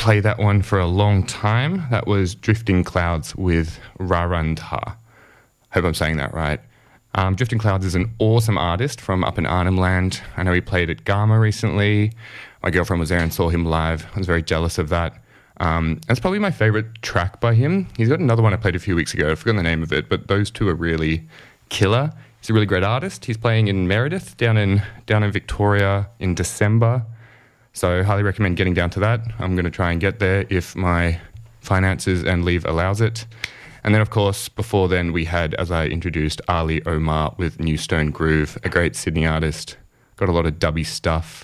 play that one for a long time. That was Drifting Clouds with Rarandha. Hope I'm saying that right. Drifting Clouds is an awesome artist from up in Arnhem Land. I know he played at Garma recently. My girlfriend was there and saw him live. I was very jealous of that. That's probably my favourite track by him. He's got another one I played a few weeks ago. I've forgotten the name of it, but those two are really killer. He's a really great artist. He's playing in Meredith down in Victoria in December. So highly recommend getting down to that. I'm going to try and get there if my finances and leave allows it. And then, of course, before then, we had, as I introduced, Ali Omar with New Stone Groove, a great Sydney artist. Got a lot of dubby stuff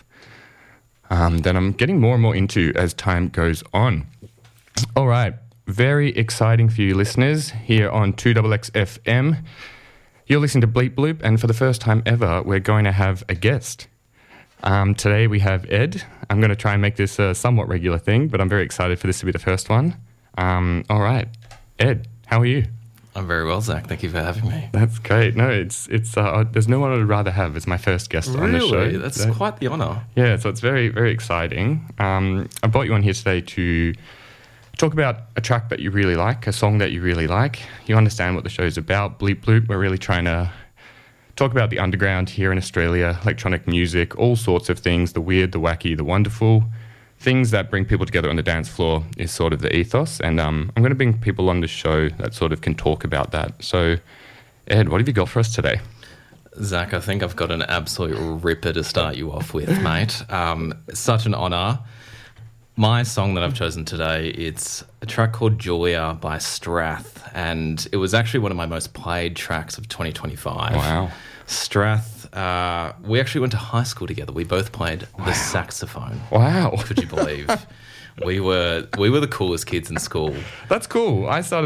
that I'm getting more and more into as time goes on. All right, very exciting for you listeners here on 2XXFM. You're listening to Bleep Bloop, and for the first time ever, we're going to have a guest. Today we have Ed. I'm going to try and make this a somewhat regular thing, but I'm very excited for this to be the first one. All right, Ed, how are you? I'm very well, Zach. Thank you for having me. That's great. No, it's there's no one I'd rather have as my first guest on the show. Really? That's quite the honour. Yeah, so it's very, very exciting. I brought you on here today to talk about a track that you really like, a song that you really like. You understand what the show's about. Bleep Bloop, we're really trying to talk about the underground here in Australia, electronic music, all sorts of things, the weird, the wacky, the wonderful. Things that bring people together on the dance floor is sort of the ethos. And I'm going to bring people on the show that sort of can talk about that. So, Ed, what have you got for us today? Zach, I think I've got an absolute ripper to start you off with, mate. Such an honour. My song that I've chosen today, it's a track called Julia by Strath, and it was actually one of my most played tracks of 2025. Wow. Strath, we actually went to high school together. We both played the saxophone. Wow. Could you believe? We were the coolest kids in school. That's cool. I started